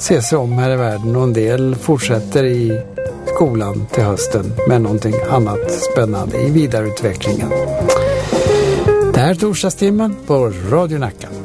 se sig om här i världen och en del fortsätter i skolan till hösten med någonting annat spännande i vidareutvecklingen. Det här är torsdagstimmen på Radio Nacka.